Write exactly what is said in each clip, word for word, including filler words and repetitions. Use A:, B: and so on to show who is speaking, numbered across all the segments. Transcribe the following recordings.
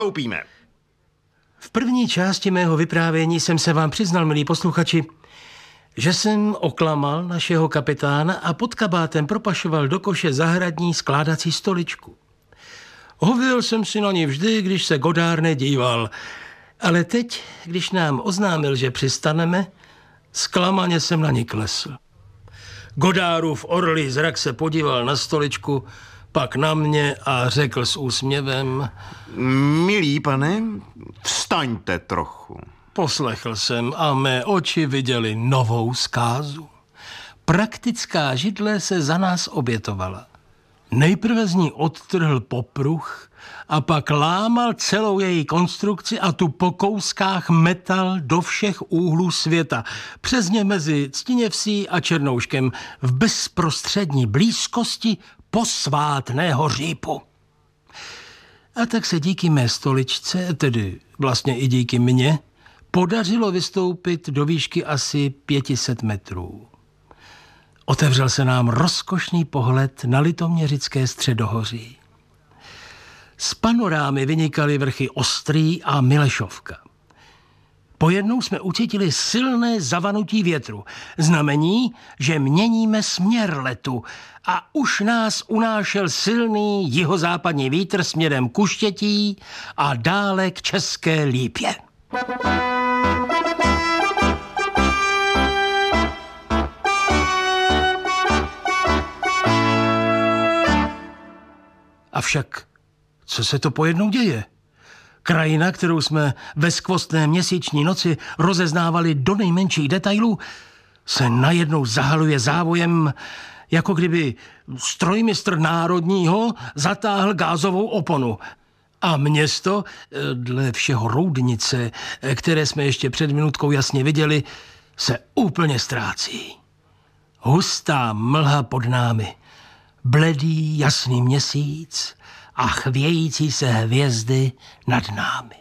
A: Koupíme.
B: V první části mého vyprávění jsem se vám přiznal, milí posluchači, že jsem oklamal našeho kapitána a pod kabátem propašoval do koše zahradní skládací stoličku. Hověl jsem si na ní vždy, když se Godard nedíval, ale teď, když nám oznámil, že přistaneme, zklamaně jsem na ní klesl. Godardův orlý zrak se podíval na stoličku, pak na mě a řekl s úsměvem:
A: Milý pane, vstaňte trochu.
B: Poslechl jsem a mé oči viděly novou zkázu. Praktická židle se za nás obětovala. Nejprve z ní odtrhl popruh a pak lámal celou její konstrukci a tu po kouskách metal do všech úhlů světa, přesně mezi Ctiněvsí a Černouškem v bezprostřední blízkosti posvátného řípu. A tak se díky mé stoličce, tedy vlastně i díky mně, podařilo vystoupit do výšky asi pět set metrů. Otevřel se nám rozkošný pohled na litoměřické středohoří. Z panorámy vynikaly vrchy Ostrý a Milešovka. Pojednou jsme ucítili silné zavanutí větru, znamení, že měníme směr letu a už nás unášel silný jihozápadní vítr směrem k Uštětí a dále k České Lípě. Avšak, co se to pojednou děje? Krajina, kterou jsme ve skvostné měsíční noci rozeznávali do nejmenších detailů, se najednou zahaluje závojem, jako kdyby strojmistr národního zatáhl gázovou oponu. A město, dle všeho Roudnice, které jsme ještě před minutkou jasně viděli, se úplně ztrácí. Hustá mlha pod námi, bledý jasný měsíc a chvějící se hvězdy nad námi.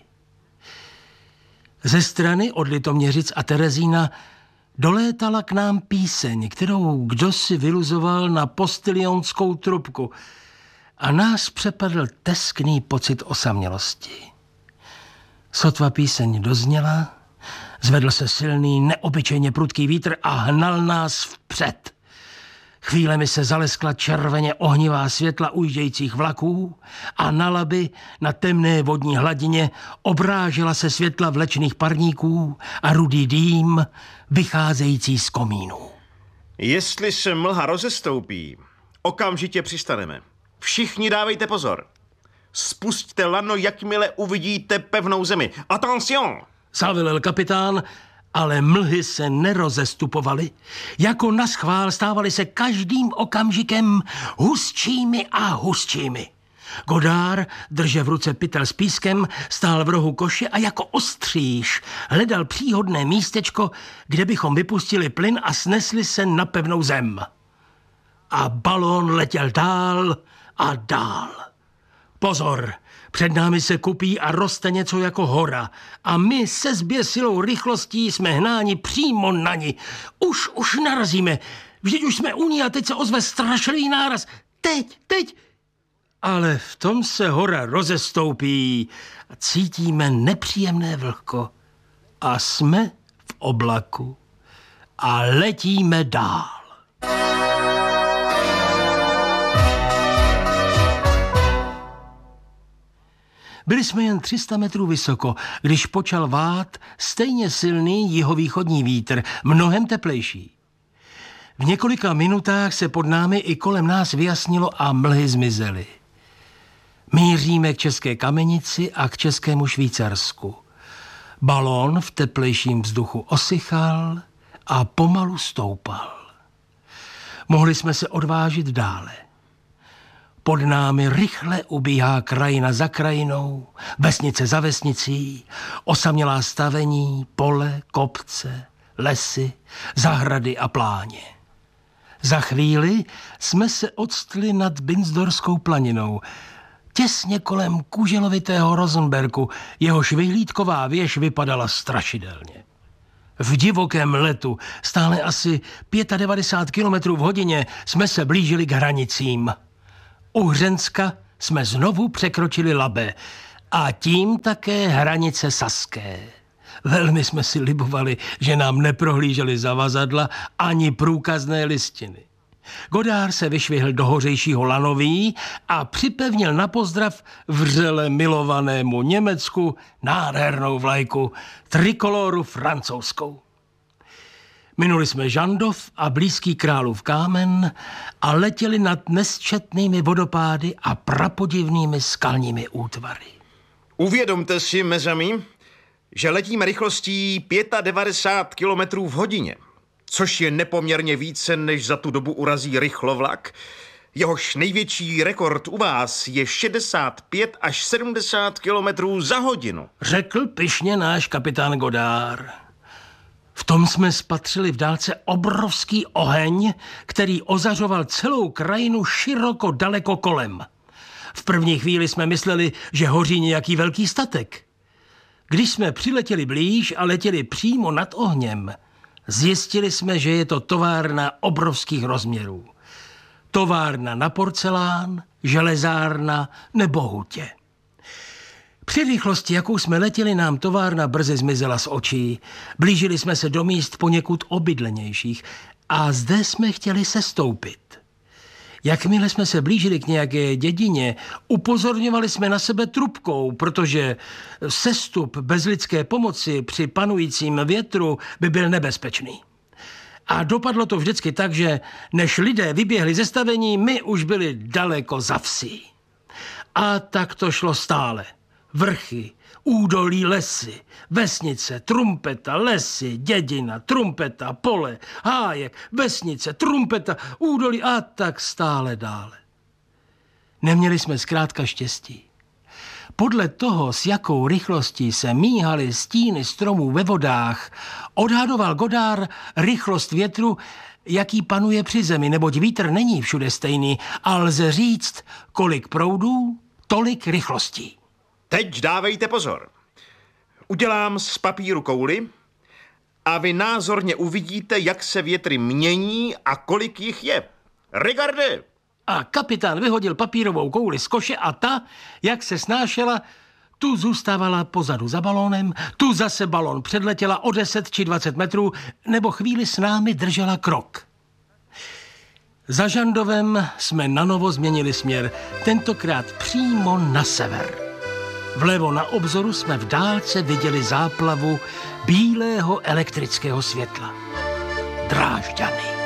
B: Ze strany od Litoměřic a Terezína dolétala k nám píseň, kterou kdosi vyluzoval na postilionskou trubku a nás přepadl teskný pocit osamělosti. Sotva píseň dozněla, zvedl se silný, neobyčejně prudký vítr a hnal nás vpřed. Chvílemi se zaleskla červeně ohnivá světla ujíždějících vlaků a na Labi, na temné vodní hladině, obrážela se světla vlečných parníků a rudý dým, vycházející z komínů.
A: Jestli se mlha rozestoupí, okamžitě přistaneme. Všichni dávejte pozor. Spusťte lano, jakmile uvidíte pevnou zemi. Attention!
B: Zavelel kapitán, ale mlhy se nerozestupovaly. Jako naschvál stávaly se každým okamžikem hustšími a hustšími. Godard, drže v ruce pytel s pískem, stál v rohu koše a jako ostříž hledal příhodné místečko, kde bychom vypustili plyn a snesli se na pevnou zem. A balón letěl dál a dál. Pozor! Před námi se kupí a roste něco jako hora a my se zběsilou rychlostí jsme hnáni přímo na ní. Už, už narazíme. Vždyť už jsme u ní a teď se ozve strašlivý náraz. Teď, teď. Ale v tom se hora rozestoupí a cítíme nepříjemné vlhko. A jsme v oblaku a letíme dál. Byli jsme jen tři sta metrů vysoko, když počal vát stejně silný jihovýchodní vítr, mnohem teplejší. V několika minutách se pod námi i kolem nás vyjasnilo a mlhy zmizely. Míříme k České Kamenici a k Českému Švýcarsku. Balón v teplejším vzduchu osychal a pomalu stoupal. Mohli jsme se odvážit dále. Pod námi rychle ubíhá krajina za krajinou, vesnice za vesnicí, osamělá stavení, pole, kopce, lesy, zahrady a pláně. Za chvíli jsme se odstli nad Binsdorskou planinou, těsně kolem kůželovitého Rosenberku, jehož vyhlídková věž vypadala strašidelně. V divokém letu, stále asi devadesát pět kilometrů v hodině, jsme se blížili k hranicím. U Hřenska jsme znovu překročili Labe a tím také hranice saské. Velmi jsme si libovali, že nám neprohlíželi zavazadla ani průkazné listiny. Godard se vyšvihl do hořejšího lanoví a připevnil na pozdrav vřele milovanému Německu nádhernou vlajku, trikoloru francouzskou. Minuli jsme Žandov a blízký Králův Kámen a letěli nad nesčetnými vodopády a prapodivnými skalními útvary.
A: Uvědomte si, mezami, že letíme rychlostí devadesát pět kilometrů v hodině, což je nepoměrně více, než za tu dobu urazí rychlovlak. Jehož největší rekord u vás je šedesát pět až sedmdesát kilometrů za hodinu.
B: Řekl pyšně náš kapitán Godard. V tom jsme spatřili v dálce obrovský oheň, který ozařoval celou krajinu široko daleko kolem. V první chvíli jsme mysleli, že hoří nějaký velký statek. Když jsme přiletěli blíž a letěli přímo nad ohněm, zjistili jsme, že je to továrna obrovských rozměrů. Továrna na porcelán, železárna nebo hutě. Při rychlosti, jakou jsme letěli, nám továrna brzy zmizela z očí. Blížili jsme se do míst poněkud obydlenějších a zde jsme chtěli sestoupit. Jakmile jsme se blížili k nějaké dědině, upozorňovali jsme na sebe trubkou, protože sestup bez lidské pomoci při panujícím větru by byl nebezpečný. A dopadlo to vždycky tak, že než lidé vyběhli ze stavení, my už byli daleko za vsí. A tak to šlo stále. Vrchy, údolí, lesy, vesnice, trumpeta, lesy, dědina, trumpeta, pole, hájek, vesnice, trumpeta, údolí a tak stále dále. Neměli jsme zkrátka štěstí. Podle toho, s jakou rychlostí se míhaly stíny stromů ve vodách, odhadoval Godard rychlost větru, jaký panuje při zemi, neboť vítr není všude stejný a lze říct, kolik proudů, tolik rychlostí.
A: Teď dávejte pozor. Udělám z papíru kouli a vy názorně uvidíte, jak se větry mění a kolik jich je. Regarde!
B: A kapitán vyhodil papírovou kouli z koše a ta, jak se snášela, tu zůstávala pozadu za balónem, tu zase balón předletěla o deset či dvacet metrů, nebo chvíli s námi držela krok. Za Žandovem jsme nanovo změnili směr, tentokrát přímo na sever. Vlevo na obzoru jsme v dálce viděli záplavu bílého elektrického světla. Drážďany.